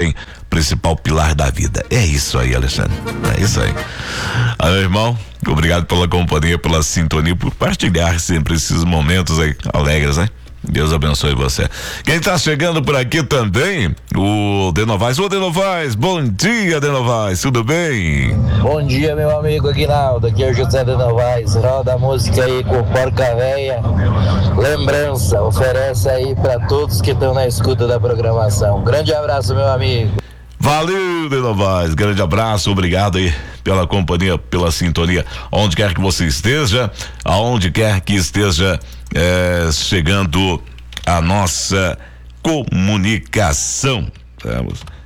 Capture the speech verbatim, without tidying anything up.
tem principal pilar da vida. É isso aí, Alexandre. É isso aí. Ah, meu irmão, obrigado pela companhia, pela sintonia, por partilhar sempre esses momentos aí alegres, né? Deus abençoe você. Quem tá chegando por aqui também, o De Novaes. Ô, De Novaes, bom dia, De Novaes, tudo bem? Bom dia, meu amigo Aguinaldo, aqui é o José De Novaes. Roda a música aí com Porca Véia. Lembrança, oferece aí pra todos que estão na escuta da programação. Grande abraço, meu amigo. Valeu, De Novaes, grande abraço, obrigado aí pela companhia, pela sintonia, onde quer que você esteja, aonde quer que esteja é, chegando a nossa comunicação. Vamos.